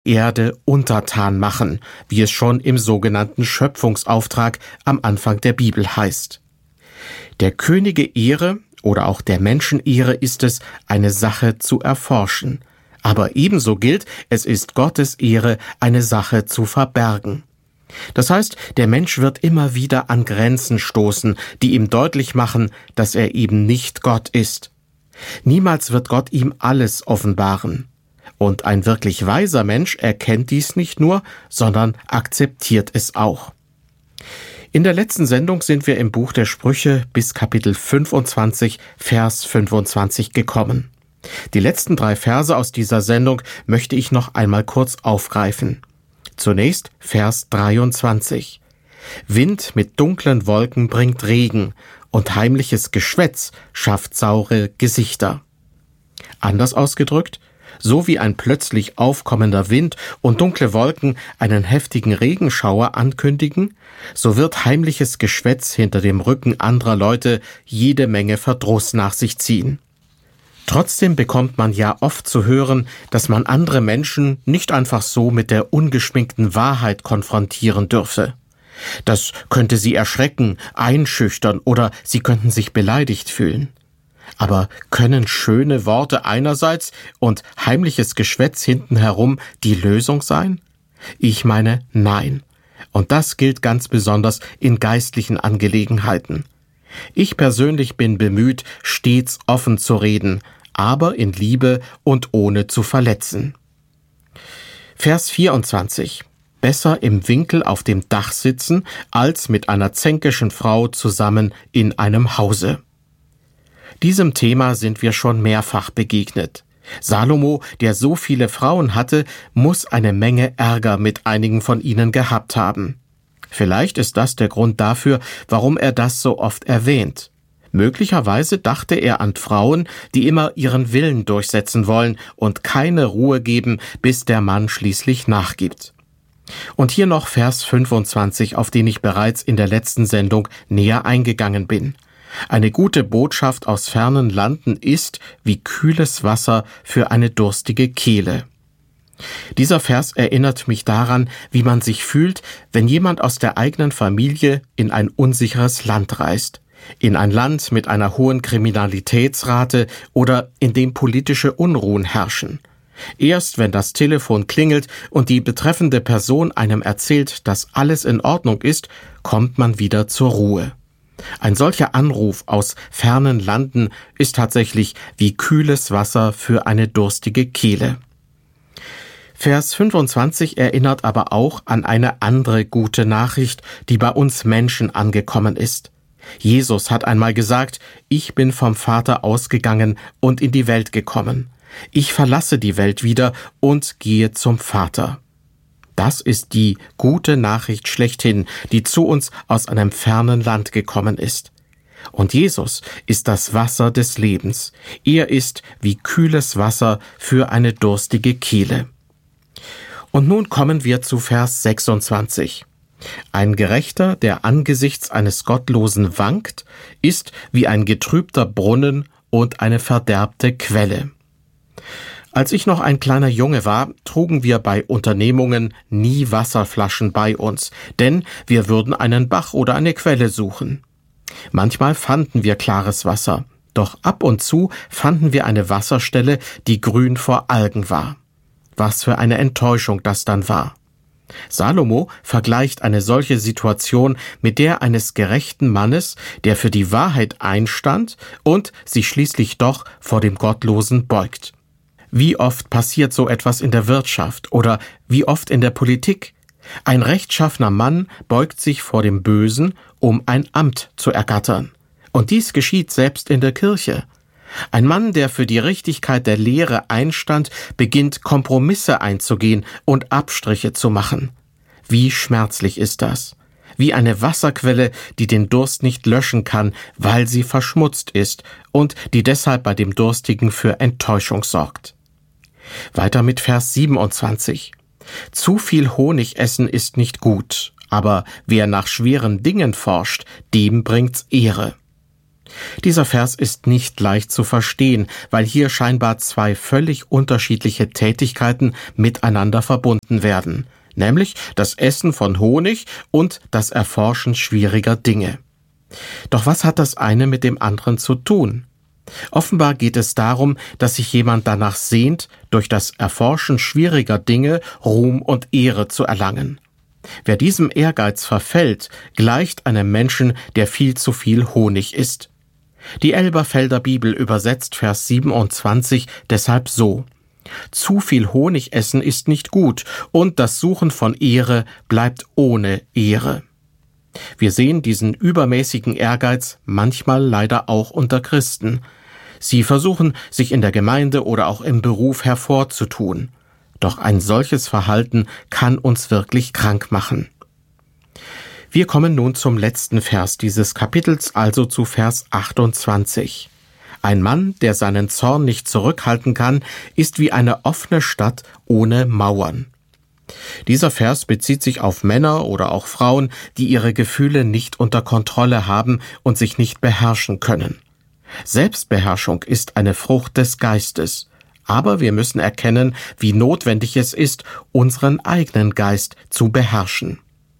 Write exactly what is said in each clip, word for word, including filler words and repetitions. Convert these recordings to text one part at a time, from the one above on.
Erde untertan machen, wie es schon im sogenannten Schöpfungsauftrag am Anfang der Bibel heißt. Der Könige Ehre oder auch der Menschen Ehre ist es, eine Sache zu erforschen. Aber ebenso gilt, es ist Gottes Ehre, eine Sache zu verbergen. Das heißt, der Mensch wird immer wieder an Grenzen stoßen, die ihm deutlich machen, dass er eben nicht Gott ist. Niemals wird Gott ihm alles offenbaren. Und ein wirklich weiser Mensch erkennt dies nicht nur, sondern akzeptiert es auch. In der letzten Sendung sind wir im Buch der Sprüche bis Kapitel fünfundzwanzig, Vers fünfundzwanzig gekommen. Die letzten drei Verse aus dieser Sendung möchte ich noch einmal kurz aufgreifen. Zunächst Vers dreiundzwanzig. Wind mit dunklen Wolken bringt Regen und heimliches Geschwätz schafft saure Gesichter. Anders ausgedrückt, so wie ein plötzlich aufkommender Wind und dunkle Wolken einen heftigen Regenschauer ankündigen, so wird heimliches Geschwätz hinter dem Rücken anderer Leute jede Menge Verdruss nach sich ziehen. Trotzdem bekommt man ja oft zu hören, dass man andere Menschen nicht einfach so mit der ungeschminkten Wahrheit konfrontieren dürfe. Das könnte sie erschrecken, einschüchtern oder sie könnten sich beleidigt fühlen. Aber können schöne Worte einerseits und heimliches Geschwätz hinten herum die Lösung sein? Ich meine, nein. Und das gilt ganz besonders in geistlichen Angelegenheiten. Ich persönlich bin bemüht, stets offen zu reden, aber in Liebe und ohne zu verletzen. Vers vierundzwanzig. Besser im Winkel auf dem Dach sitzen, als mit einer zänkischen Frau zusammen in einem Hause. Diesem Thema sind wir schon mehrfach begegnet. Salomo, der so viele Frauen hatte, muss eine Menge Ärger mit einigen von ihnen gehabt haben. Vielleicht ist das der Grund dafür, warum er das so oft erwähnt. Möglicherweise dachte er an Frauen, die immer ihren Willen durchsetzen wollen und keine Ruhe geben, bis der Mann schließlich nachgibt. Und hier noch Vers fünfundzwanzig, auf den ich bereits in der letzten Sendung näher eingegangen bin. Eine gute Botschaft aus fernen Landen ist wie kühles Wasser für eine durstige Kehle. Dieser Vers erinnert mich daran, wie man sich fühlt, wenn jemand aus der eigenen Familie in ein unsicheres Land reist. In ein Land mit einer hohen Kriminalitätsrate oder in dem politische Unruhen herrschen. Erst wenn das Telefon klingelt und die betreffende Person einem erzählt, dass alles in Ordnung ist, kommt man wieder zur Ruhe. Ein solcher Anruf aus fernen Landen ist tatsächlich wie kühles Wasser für eine durstige Kehle. Vers fünfundzwanzig erinnert aber auch an eine andere gute Nachricht, die bei uns Menschen angekommen ist. Jesus hat einmal gesagt, ich bin vom Vater ausgegangen und in die Welt gekommen. Ich verlasse die Welt wieder und gehe zum Vater. Das ist die gute Nachricht schlechthin, die zu uns aus einem fernen Land gekommen ist. Und Jesus ist das Wasser des Lebens. Er ist wie kühles Wasser für eine durstige Kehle. Und nun kommen wir zu Vers sechsundzwanzig. Ein Gerechter, der angesichts eines Gottlosen wankt, ist wie ein getrübter Brunnen und eine verderbte Quelle. Als ich noch ein kleiner Junge war, trugen wir bei Unternehmungen nie Wasserflaschen bei uns, denn wir würden einen Bach oder eine Quelle suchen. Manchmal fanden wir klares Wasser, doch ab und zu fanden wir eine Wasserstelle, die grün vor Algen war. Was für eine Enttäuschung das dann war. Salomo vergleicht eine solche Situation mit der eines gerechten Mannes, der für die Wahrheit einstand und sich schließlich doch vor dem Gottlosen beugt. Wie oft passiert so etwas in der Wirtschaft oder wie oft in der Politik? Ein rechtschaffener Mann beugt sich vor dem Bösen, um ein Amt zu ergattern. Und dies geschieht selbst in der Kirche. Ein Mann, der für die Richtigkeit der Lehre einstand, beginnt Kompromisse einzugehen und Abstriche zu machen. Wie schmerzlich ist das? Wie eine Wasserquelle, die den Durst nicht löschen kann, weil sie verschmutzt ist und die deshalb bei dem Durstigen für Enttäuschung sorgt. Weiter mit Vers siebenundzwanzig. Zu viel Honig essen ist nicht gut, aber wer nach schweren Dingen forscht, dem bringt's Ehre. Dieser Vers ist nicht leicht zu verstehen, weil hier scheinbar zwei völlig unterschiedliche Tätigkeiten miteinander verbunden werden, nämlich das Essen von Honig und das Erforschen schwieriger Dinge. Doch was hat das eine mit dem anderen zu tun? Offenbar geht es darum, dass sich jemand danach sehnt, durch das Erforschen schwieriger Dinge Ruhm und Ehre zu erlangen. Wer diesem Ehrgeiz verfällt, gleicht einem Menschen, der viel zu viel Honig isst. Die Elberfelder Bibel übersetzt Vers siebenundzwanzig deshalb so: Zu viel Honig essen ist nicht gut, und das Suchen von Ehre bleibt ohne Ehre. Wir sehen diesen übermäßigen Ehrgeiz manchmal leider auch unter Christen. Sie versuchen, sich in der Gemeinde oder auch im Beruf hervorzutun. Doch ein solches Verhalten kann uns wirklich krank machen. Wir kommen nun zum letzten Vers dieses Kapitels, also zu Vers achtundzwanzig. Ein Mann, der seinen Zorn nicht zurückhalten kann, ist wie eine offene Stadt ohne Mauern. Dieser Vers bezieht sich auf Männer oder auch Frauen, die ihre Gefühle nicht unter Kontrolle haben und sich nicht beherrschen können. Selbstbeherrschung ist eine Frucht des Geistes, aber wir müssen erkennen, wie notwendig es ist, unseren eigenen Geist zu beherrschen.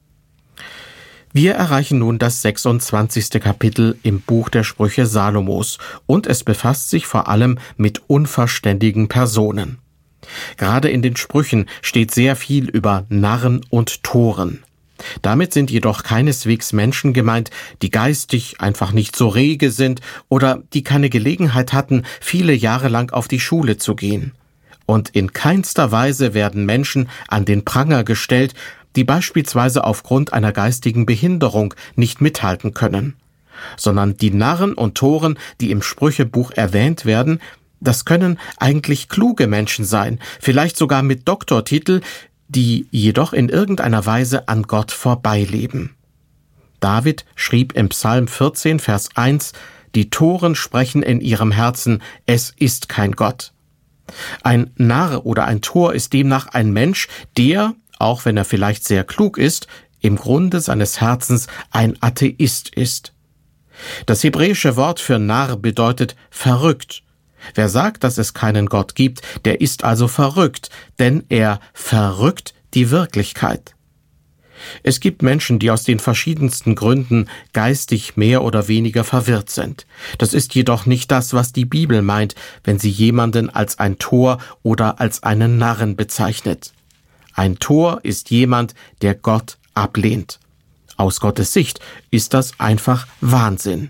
Wir erreichen nun das sechsundzwanzigste Kapitel im Buch der Sprüche Salomos, und es befasst sich vor allem mit unverständigen Personen. Gerade in den Sprüchen steht sehr viel über Narren und Toren. Damit sind jedoch keineswegs Menschen gemeint, die geistig einfach nicht so rege sind oder die keine Gelegenheit hatten, viele Jahre lang auf die Schule zu gehen. Und in keinster Weise werden Menschen an den Pranger gestellt, die beispielsweise aufgrund einer geistigen Behinderung nicht mithalten können. Sondern die Narren und Toren, die im Sprüchebuch erwähnt werden, das können eigentlich kluge Menschen sein, vielleicht sogar mit Doktortitel, die jedoch in irgendeiner Weise an Gott vorbeileben. David schrieb im Psalm vierzehn, Vers eins, »Die Toren sprechen in ihrem Herzen, es ist kein Gott.« Ein Narr oder ein Tor ist demnach ein Mensch, der, auch wenn er vielleicht sehr klug ist, im Grunde seines Herzens ein Atheist ist. Das hebräische Wort für Narr bedeutet verrückt. Wer sagt, dass es keinen Gott gibt, der ist also verrückt, denn er verrückt die Wirklichkeit. Es gibt Menschen, die aus den verschiedensten Gründen geistig mehr oder weniger verwirrt sind. Das ist jedoch nicht das, was die Bibel meint, wenn sie jemanden als ein Tor oder als einen Narren bezeichnet. Ein Tor ist jemand, der Gott ablehnt. Aus Gottes Sicht ist das einfach Wahnsinn.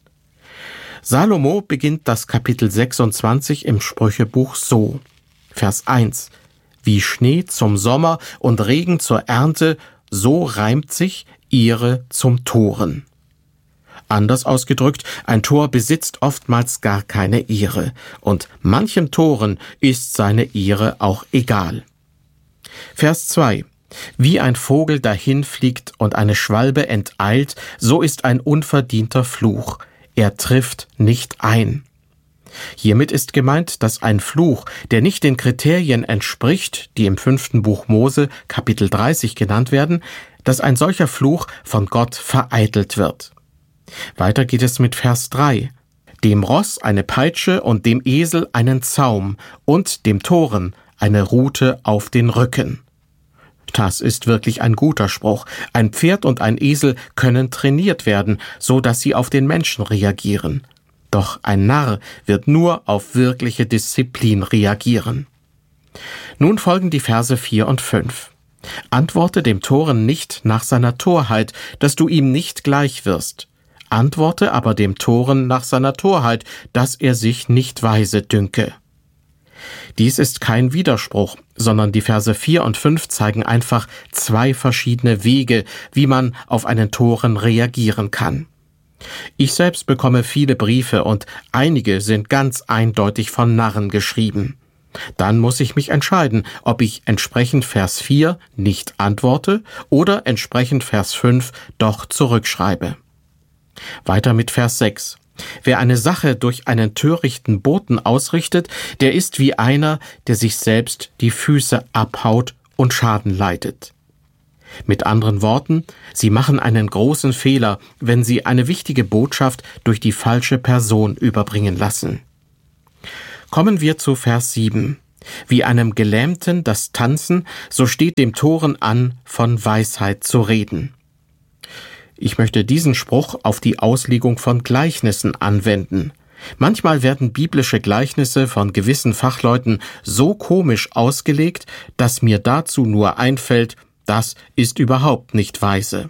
Salomo beginnt das Kapitel sechsundzwanzig im Sprüchebuch so. Vers eins. Wie Schnee zum Sommer und Regen zur Ernte, so reimt sich Ehre zum Toren. Anders ausgedrückt, ein Tor besitzt oftmals gar keine Ehre, und manchem Toren ist seine Ehre auch egal. Vers zwei. Wie ein Vogel dahinfliegt und eine Schwalbe enteilt, so ist ein unverdienter Fluch. Er trifft nicht ein. Hiermit ist gemeint, dass ein Fluch, der nicht den Kriterien entspricht, die im fünften Buch Mose, Kapitel dreißig genannt werden, dass ein solcher Fluch von Gott vereitelt wird. Weiter geht es mit Vers drei. Dem Ross eine Peitsche und dem Esel einen Zaum und dem Toren eine Rute auf den Rücken. Das ist wirklich ein guter Spruch. Ein Pferd und ein Esel können trainiert werden, so dass sie auf den Menschen reagieren. Doch ein Narr wird nur auf wirkliche Disziplin reagieren. Nun folgen die Verse vier und fünf. Antworte dem Toren nicht nach seiner Torheit, dass du ihm nicht gleich wirst. Antworte aber dem Toren nach seiner Torheit, dass er sich nicht weise dünke. Dies ist kein Widerspruch, sondern die Verse vier und fünf zeigen einfach zwei verschiedene Wege, wie man auf einen Toren reagieren kann. Ich selbst bekomme viele Briefe und einige sind ganz eindeutig von Narren geschrieben. Dann muss ich mich entscheiden, ob ich entsprechend Vers vier nicht antworte oder entsprechend Vers fünf doch zurückschreibe. Weiter mit Vers sechs. Wer eine Sache durch einen törichten Boten ausrichtet, der ist wie einer, der sich selbst die Füße abhaut und Schaden leidet. Mit anderen Worten, sie machen einen großen Fehler, wenn sie eine wichtige Botschaft durch die falsche Person überbringen lassen. Kommen wir zu Vers sieben. Wie einem Gelähmten das Tanzen, so steht dem Toren an, von Weisheit zu reden. Ich möchte diesen Spruch auf die Auslegung von Gleichnissen anwenden. Manchmal werden biblische Gleichnisse von gewissen Fachleuten so komisch ausgelegt, dass mir dazu nur einfällt, das ist überhaupt nicht weise.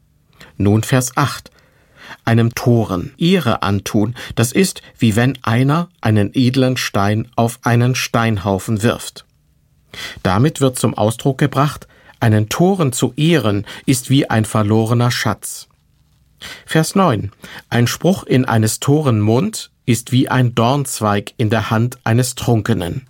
Nun Vers acht. Einem Toren Ehre antun, das ist, wie wenn einer einen edlen Stein auf einen Steinhaufen wirft. Damit wird zum Ausdruck gebracht, einen Toren zu ehren, ist wie ein verlorener Schatz. Vers neun. Ein Spruch in eines Toren Mund ist wie ein Dornzweig in der Hand eines Trunkenen.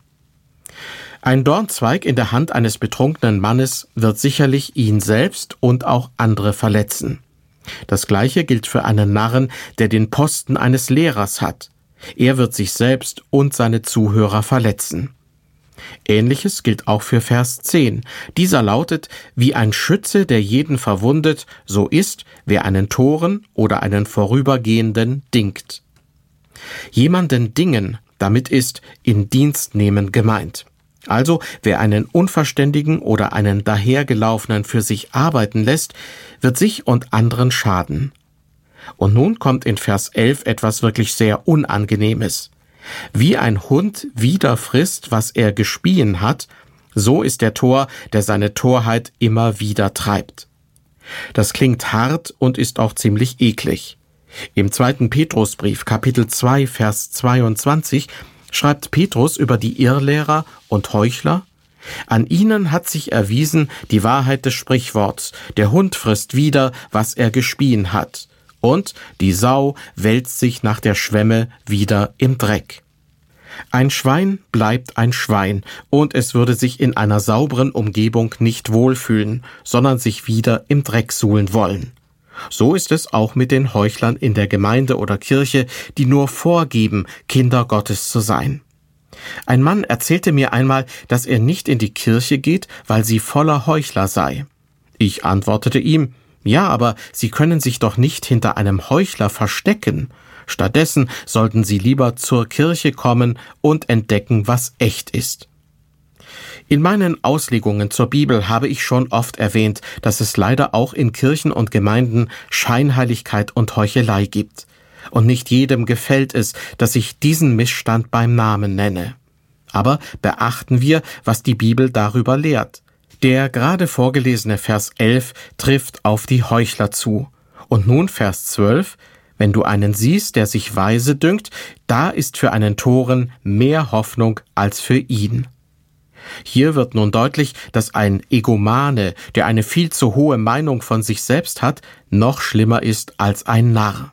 Ein Dornzweig in der Hand eines betrunkenen Mannes wird sicherlich ihn selbst und auch andere verletzen. Das Gleiche gilt für einen Narren, der den Posten eines Lehrers hat. Er wird sich selbst und seine Zuhörer verletzen. Ähnliches gilt auch für Vers zehn. Dieser lautet, wie ein Schütze, der jeden verwundet, so ist, wer einen Toren oder einen Vorübergehenden dingt. Jemanden dingen, damit ist in Dienst nehmen gemeint. Also, wer einen Unverständigen oder einen Dahergelaufenen für sich arbeiten lässt, wird sich und anderen schaden. Und nun kommt in Vers elf etwas wirklich sehr Unangenehmes. Wie ein Hund wieder frisst, was er gespien hat, so ist der Tor, der seine Torheit immer wieder treibt. Das klingt hart und ist auch ziemlich eklig. Im zweiten Petrusbrief, Kapitel zwei, Vers zweiundzwanzig, schreibt Petrus über die Irrlehrer und Heuchler: An ihnen hat sich erwiesen die Wahrheit des Sprichworts, der Hund frisst wieder, was er gespien hat, und die Sau wälzt sich nach der Schwemme wieder im Dreck. Ein Schwein bleibt ein Schwein, und es würde sich in einer sauberen Umgebung nicht wohlfühlen, sondern sich wieder im Dreck suhlen wollen. So ist es auch mit den Heuchlern in der Gemeinde oder Kirche, die nur vorgeben, Kinder Gottes zu sein. Ein Mann erzählte mir einmal, dass er nicht in die Kirche geht, weil sie voller Heuchler sei. Ich antwortete ihm: Ja, aber Sie können sich doch nicht hinter einem Heuchler verstecken. Stattdessen sollten Sie lieber zur Kirche kommen und entdecken, was echt ist. In meinen Auslegungen zur Bibel habe ich schon oft erwähnt, dass es leider auch in Kirchen und Gemeinden Scheinheiligkeit und Heuchelei gibt. Und nicht jedem gefällt es, dass ich diesen Missstand beim Namen nenne. Aber beachten wir, was die Bibel darüber lehrt. Der gerade vorgelesene Vers elf trifft auf die Heuchler zu. Und nun Vers zwölf: Wenn du einen siehst, der sich weise dünkt, da ist für einen Toren mehr Hoffnung als für ihn. Hier wird nun deutlich, dass ein Egomane, der eine viel zu hohe Meinung von sich selbst hat, noch schlimmer ist als ein Narr.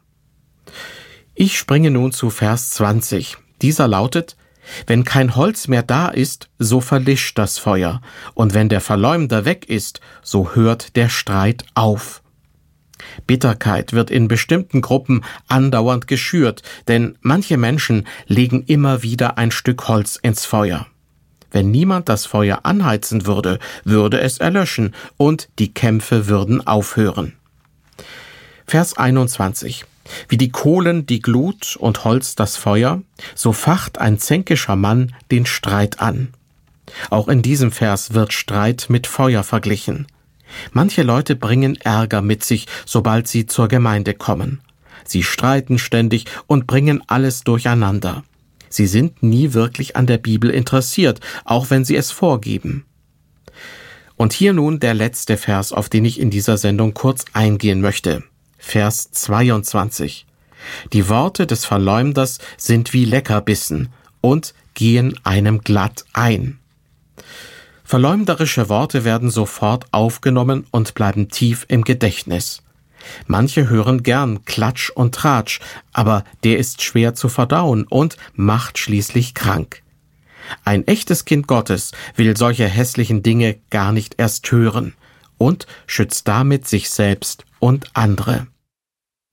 Ich springe nun zu Vers zwanzig. Dieser lautet: Wenn kein Holz mehr da ist, so verlischt das Feuer, und wenn der Verleumder weg ist, so hört der Streit auf. Bitterkeit wird in bestimmten Gruppen andauernd geschürt, denn manche Menschen legen immer wieder ein Stück Holz ins Feuer. Wenn niemand das Feuer anheizen würde, würde es erlöschen und die Kämpfe würden aufhören. Vers einundzwanzig. Wie die Kohlen die Glut und Holz das Feuer, so facht ein zänkischer Mann den Streit an. Auch in diesem Vers wird Streit mit Feuer verglichen. Manche Leute bringen Ärger mit sich, sobald sie zur Gemeinde kommen. Sie streiten ständig und bringen alles durcheinander. Sie sind nie wirklich an der Bibel interessiert, auch wenn sie es vorgeben. Und hier nun der letzte Vers, auf den ich in dieser Sendung kurz eingehen möchte. Vers zweiundzwanzig. Die Worte des Verleumders sind wie Leckerbissen und gehen einem glatt ein. Verleumderische Worte werden sofort aufgenommen und bleiben tief im Gedächtnis. Manche hören gern Klatsch und Tratsch, aber der ist schwer zu verdauen und macht schließlich krank. Ein echtes Kind Gottes will solche hässlichen Dinge gar nicht erst hören und schützt damit sich selbst und andere.